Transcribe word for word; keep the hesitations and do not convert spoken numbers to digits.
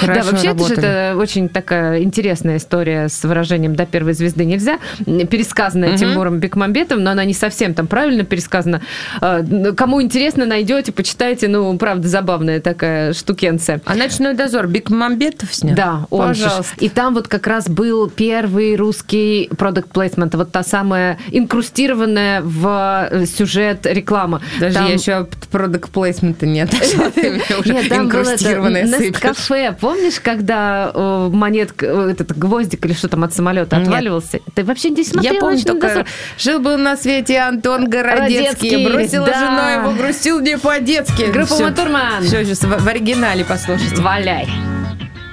хорошо Да, вообще работали. это же это очень такая интересная история с выражением «до первой звезды нельзя», пересказанная угу. Тимуром Бекмамбетовым, но она не совсем там правильно пересказана. Кому интересно, найдете, почитайте. Ну, правда, забавная такая штукенция. А «Ночной дозор» Бекмамбетов снял? Да, он. Пожалуйста. И там вот как раз был первый русский product placement, вот та самая инкрустированная в сюжет реклама. Даже там... я еще product placement не отошла, ты мне уже Нет, там инкрустированное было это сыпешь. Нескафе. Помнишь, когда э, монетка, этот гвоздик или что там от самолета Нет. отваливался? Ты вообще не смотрела? Я помню «Ночной только, дозор»? жил-был на свете Антон Городецкий, Городецкий, бросила да. жена его, грустил не по-детски. Группа Всё. «Моторман». Все, сейчас в, в оригинале послушайте. Валяй.